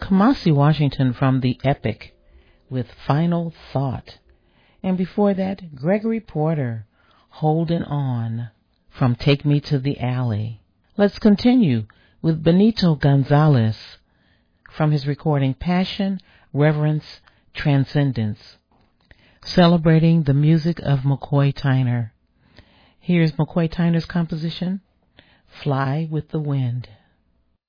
Kamasi Washington from the Epic with Final Thought. And before that, Gregory Porter, Holding On from Take Me to the Alley. Let's continue with Benito Gonzalez from his recording Passion, Reverence, Transcendence, celebrating the music of McCoy Tyner. Here's McCoy Tyner's composition, Fly with the Wind.